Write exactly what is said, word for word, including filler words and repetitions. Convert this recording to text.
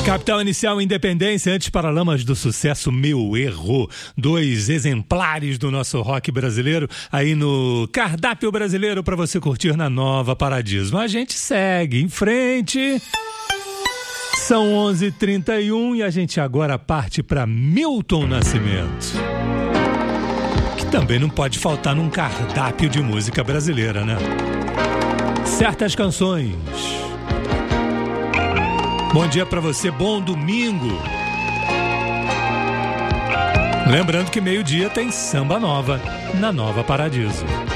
Capital Inicial, Independência, antes Paralamas do Sucesso, Meu Erro. Dois exemplares do nosso rock brasileiro aí no cardápio brasileiro para você curtir na Nova Paradiso. A gente segue em frente. São onze e trinta e um e a gente agora parte para Milton Nascimento, que também não pode faltar num cardápio de música brasileira, né? Certas canções. Bom dia pra você, bom domingo. Lembrando que meio-dia tem Samba Nova na Nova Paradiso.